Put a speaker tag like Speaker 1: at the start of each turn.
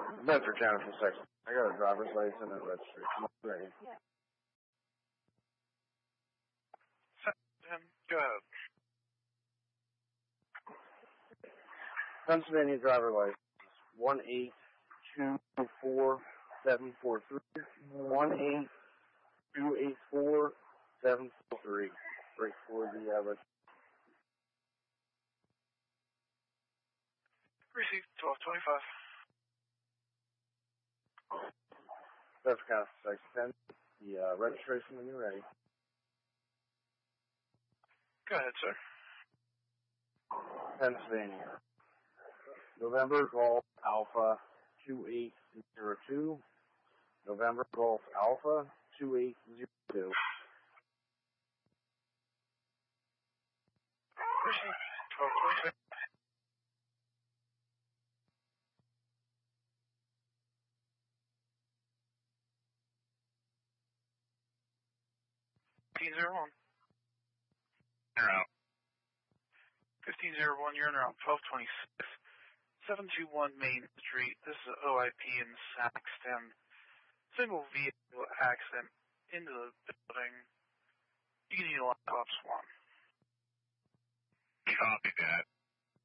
Speaker 1: Bedford County for 6. I got a driver's license and registration. I'm ready.
Speaker 2: Go ahead.
Speaker 1: Pennsylvania driver license 1824743. 1828473. Right for the registration.
Speaker 2: Received 1225.
Speaker 1: Bedford County for 610. The registration when you're ready.
Speaker 2: Go ahead, sir.
Speaker 1: Pennsylvania. November Golf Alpha 2802. November Golf Alpha 2802.
Speaker 2: Received 1226.
Speaker 3: You're out.
Speaker 2: 1501, you're in around 1226. 721 Main Street. This is OIP in Saxton. Single vehicle accident into the building. You can utilize Ops 1.
Speaker 3: Copy that.